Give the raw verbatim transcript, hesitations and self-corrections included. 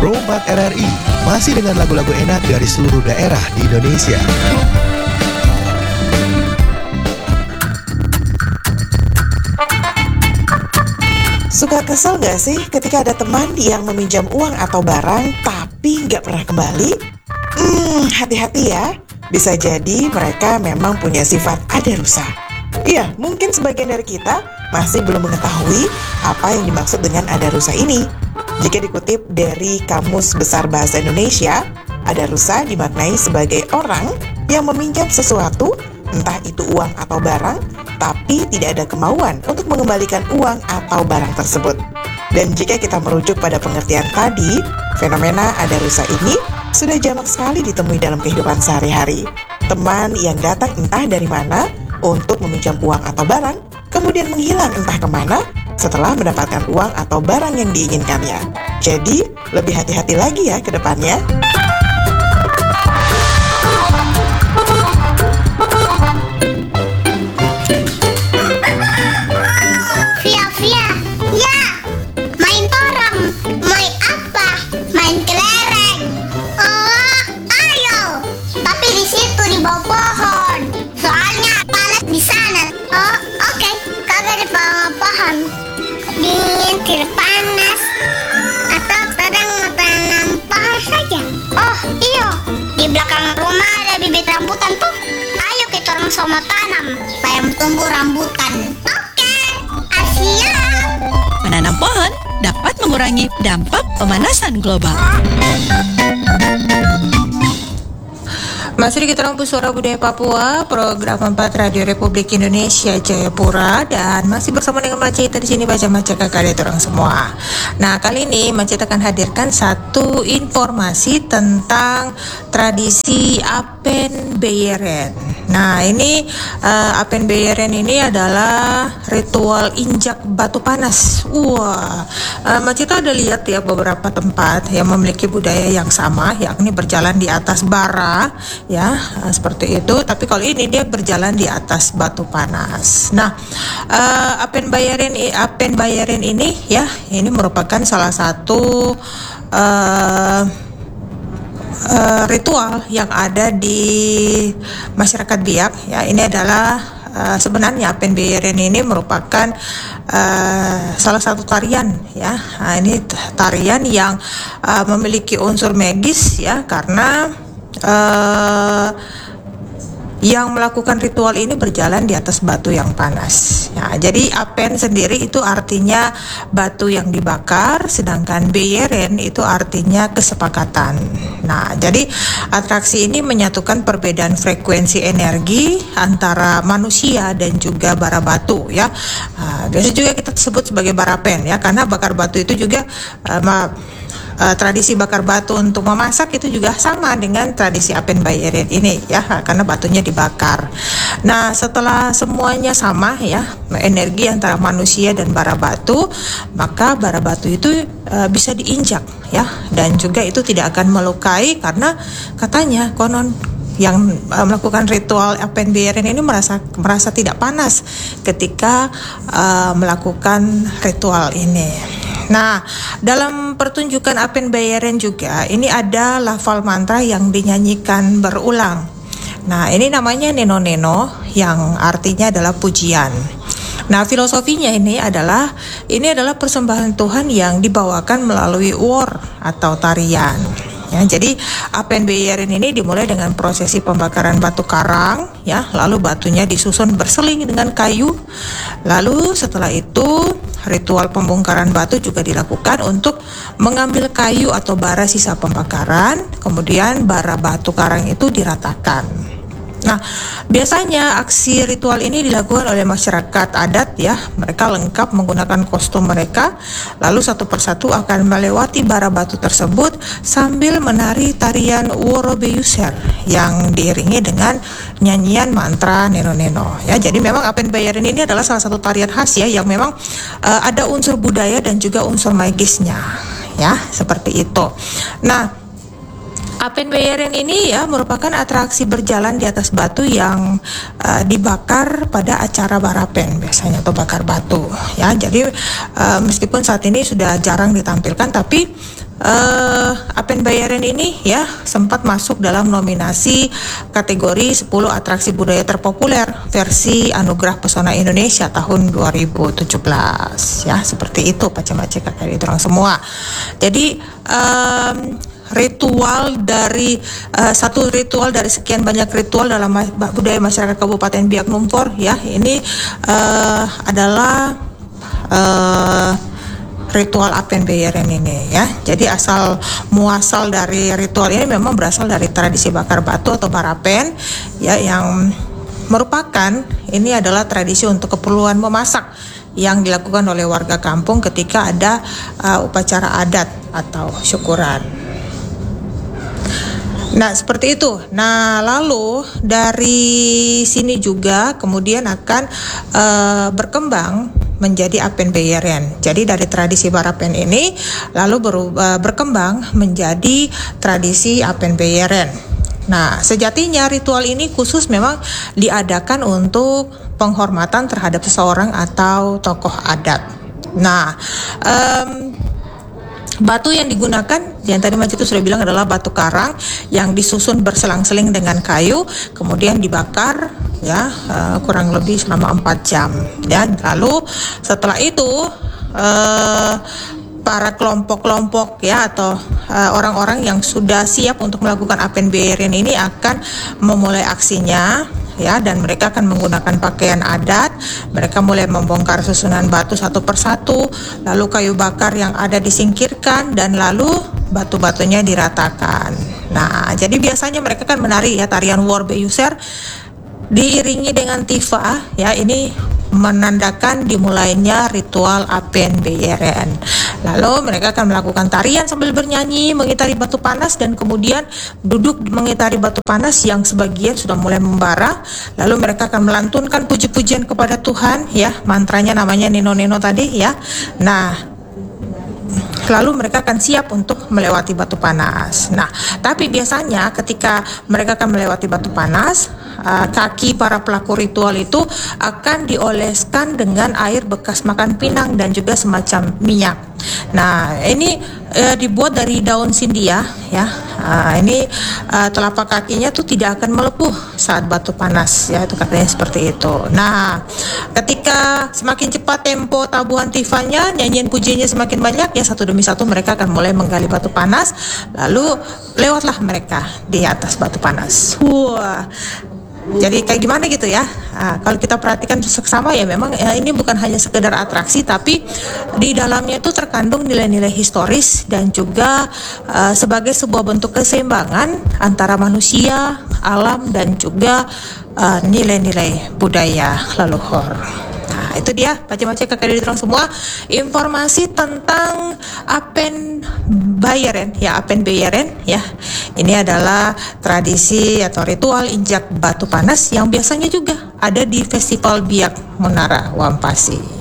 Pro empat R R I, masih dengan lagu-lagu enak dari seluruh daerah di Indonesia. Suka kesel gak sih ketika ada teman yang meminjam uang atau barang tapi nggak pernah kembali? Hmm, hati-hati ya. Bisa jadi mereka memang punya sifat adarusa. Iya, mungkin sebagian dari kita masih belum mengetahui apa yang dimaksud dengan adarusa ini. Jika dikutip dari Kamus Besar Bahasa Indonesia, adarusa dimaknai sebagai orang yang meminjam sesuatu, entah itu uang atau barang, tapi tidak ada kemauan untuk mengembalikan uang atau barang tersebut. Dan jika kita merujuk pada pengertian tadi, fenomena adarusa ini sudah jamak sekali ditemui dalam kehidupan sehari-hari. Teman yang datang entah dari mana untuk meminjam uang atau barang, kemudian menghilang entah kemana setelah mendapatkan uang atau barang yang diinginkannya. Jadi, lebih hati-hati lagi ya ke depannya. Via, Via, ya, main torang, main apa? Main kelereng. Oh, ayo. Tapi di situ di bawah pohon. Soalnya panas di sana. Oh, oke. Okay. Kagak di bawah pohon. Dingin, tidak panas. Atau kadang mau tanam pohon saja. Oh, iyo. Di belakang rumah ada bibit rambutan tuh. Ayo kita orang sama tanam supaya tumbuh rambutan. Oke, Asia. Menanam pohon dapat mengurangi dampak pemanasan global. Masih di kita Rampu Suara Budaya Papua, program empat Radio Republik Indonesia Jayapura, dan masih bersama dengan Mbak Cita di sini baca maca kakak orang semua. Nah, kali ini Mbak Cita akan hadirkan satu informasi tentang tradisi Apen Beyeren. Nah, ini uh, Apen Beyeren ini adalah ritual injak batu panas. Wah, uh, Mbak Cita ada lihat ya beberapa tempat yang memiliki budaya yang sama, yakni berjalan di atas bara. Ya, seperti itu. Tapi kalau ini dia berjalan di atas batu panas. Nah, uh, Apen Beyeren, Apen Beyeren ini ya, ini merupakan salah satu uh, uh, ritual yang ada di masyarakat Biak. Ya, ini adalah uh, sebenarnya Apen Beyeren ini merupakan uh, salah satu tarian. Ya, nah, ini tarian yang uh, memiliki unsur magis ya, karena Uh, yang melakukan ritual ini berjalan di atas batu yang panas. Ya, jadi Apen sendiri itu artinya batu yang dibakar, sedangkan Beyeren itu artinya kesepakatan. Nah, jadi atraksi ini menyatukan perbedaan frekuensi energi antara manusia dan juga bara batu ya. Uh, biasa juga kita sebut sebagai barapen ya, karena bakar batu itu juga uh, ma- Uh, tradisi bakar batu untuk memasak itu juga sama dengan tradisi Apen Beyeren ini ya, karena batunya dibakar. Nah, setelah semuanya sama ya, energi antara manusia dan bara batu, maka bara batu itu uh, bisa diinjak ya, dan juga itu tidak akan melukai karena katanya konon yang uh, melakukan ritual Apen Beyeren ini merasa merasa tidak panas ketika uh, melakukan ritual ini. Nah, dalam pertunjukan Apen Beyeren juga ini ada lafal mantra yang dinyanyikan berulang. Nah, ini namanya neno-neno yang artinya adalah pujian. Nah, filosofinya ini adalah ini adalah persembahan Tuhan yang dibawakan melalui war atau tarian. Ya, jadi Apen Beyeren ini dimulai dengan prosesi pembakaran batu karang, ya, lalu batunya disusun berseling dengan kayu. Lalu setelah itu ritual pembongkaran batu juga dilakukan untuk mengambil kayu atau bara sisa pembakaran, kemudian bara batu karang itu diratakan. Nah, biasanya aksi ritual ini dilakukan oleh masyarakat adat ya. Mereka lengkap menggunakan kostum mereka, lalu satu persatu akan melewati bara batu tersebut sambil menari tarian Worobeyuser yang diiringi dengan nyanyian mantra neno-neno ya. Jadi memang Apen Beyeren ini adalah salah satu tarian khas ya, yang memang uh, ada unsur budaya dan juga unsur magisnya ya, seperti itu. Nah, Apen Beyeren ini ya merupakan atraksi berjalan di atas batu yang uh, dibakar pada acara barapen biasanya, atau bakar batu ya. Jadi uh, meskipun saat ini sudah jarang ditampilkan, tapi uh, Apen Bayeren ini ya sempat masuk dalam nominasi kategori sepuluh atraksi budaya terpopuler versi Anugerah Pesona Indonesia tahun dua ribu tujuh belas ya, seperti itu Pace-Mace kakak adik orang semua. Jadi um, ritual dari uh, satu ritual dari sekian banyak ritual dalam ma- budaya masyarakat Kabupaten Biak Numfor ya, ini uh, adalah uh, ritual Apen Bayeren ini ya. Jadi asal muasal dari ritual ini memang berasal dari tradisi bakar batu atau barapen ya, yang merupakan ini adalah tradisi untuk keperluan memasak yang dilakukan oleh warga kampung ketika ada uh, upacara adat atau syukuran. Nah, seperti itu. Nah, lalu dari sini juga kemudian akan uh, berkembang menjadi Apen Bayeren. Jadi dari tradisi barapen ini lalu berubah, berkembang menjadi tradisi Apen Bayeren. Nah, sejatinya ritual ini khusus memang diadakan untuk penghormatan terhadap seseorang atau tokoh adat. Nah, um, batu yang digunakan, yang tadi Mace itu sudah bilang adalah batu karang yang disusun berselang-seling dengan kayu, kemudian dibakar ya uh, kurang lebih selama empat jam. Ya, lalu setelah itu uh, para kelompok-kelompok ya atau uh, orang-orang yang sudah siap untuk melakukan Apen Bayeren ini akan memulai aksinya. Ya, dan mereka akan menggunakan pakaian adat. Mereka mulai membongkar susunan batu satu persatu, lalu kayu bakar yang ada disingkirkan, dan lalu batu-batunya diratakan. Nah, jadi biasanya mereka kan menari ya tarian War Beyuser diiringi dengan tifa ya, ini menandakan dimulainya ritual Apen Bayeren. Lalu mereka akan melakukan tarian sambil bernyanyi mengitari batu panas, dan kemudian duduk mengitari batu panas yang sebagian sudah mulai membara. Lalu mereka akan melantunkan puji-pujian kepada Tuhan ya, mantranya namanya Neno-Neno tadi ya. Nah, lalu mereka akan siap untuk melewati batu panas. Nah, tapi biasanya ketika mereka akan melewati batu panas, uh, kaki para pelaku ritual itu akan dioleskan dengan air bekas makan pinang dan juga semacam minyak. Nah, ini uh, dibuat dari daun sindia ya. Uh, ini uh, telapak kakinya tuh tidak akan melepuh saat batu panas ya, itu katanya seperti itu. Nah, ketika semakin cepat tempo tabuhan tifanya, nyanyian pujiannya semakin banyak ya, satu demi satu mereka akan mulai menggali batu panas, lalu lewatlah mereka di atas batu panas. Wah, jadi kayak gimana gitu ya. Nah, kalau kita perhatikan seksama ya, memang ya, ini bukan hanya sekedar atraksi, tapi di dalamnya itu terkandung nilai-nilai historis dan juga uh, sebagai sebuah bentuk keseimbangan antara manusia, alam, dan juga uh, nilai-nilai budaya leluhur. Nah, itu dia Pace-Mace kakak adik orang semua, informasi tentang Apen Bayeren ya, Apen Bayeren ya. Ini adalah tradisi atau ritual injak batu panas yang biasanya juga ada di Festival Biak Menara Wampasi.